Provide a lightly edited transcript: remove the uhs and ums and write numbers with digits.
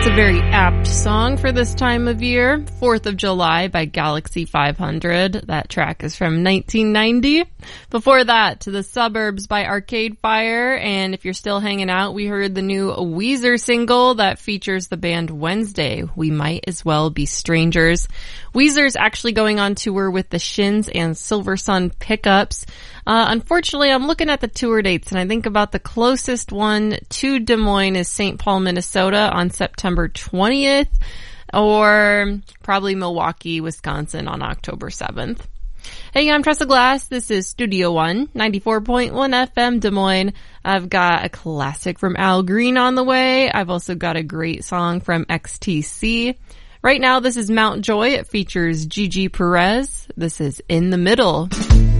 a very apt song for this time of year. 4th of July by Galaxy 500. That track is from 1990. Before that, To the Suburbs by Arcade Fire. And if you're still hanging out, we heard the new Weezer single that features the band Wednesday, We Might As Well Be Strangers. Weezer's actually going on tour with the Shins and Silver Sun Pickups. Unfortunately, I'm looking at the tour dates, and I think about the closest one to Des Moines is St. Paul, Minnesota on September 20th, or probably Milwaukee, Wisconsin on October 7th. Hey, I'm Tressa Glass. This is Studio One, 94.1 FM Des Moines. I've got a classic from Al Green on the way. I've also got a great song from XTC. Right now, this is Mount Joy. It features Gigi Perez. This is In the Middle.